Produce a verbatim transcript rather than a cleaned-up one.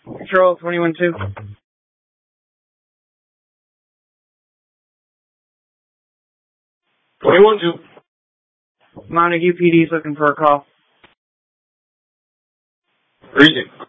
Control twenty-one two. twenty-one two. Montague P D is looking for a call. Reason.